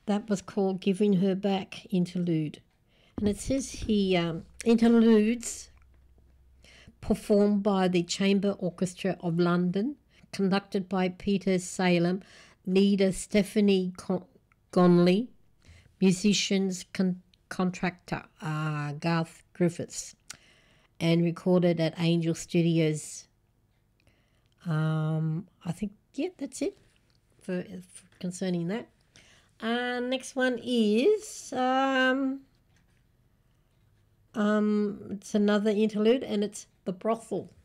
That was called Giving Her Back Interlude. And it says here, interludes performed by the Chamber Orchestra of London, conducted by Peter Salem, leader Stephanie Gonley, musicians contractor Garth Griffiths, and recorded at Angel Studios. I think, yeah, that's it for concerning that. Next one is it's another interlude, and it's The Brothel.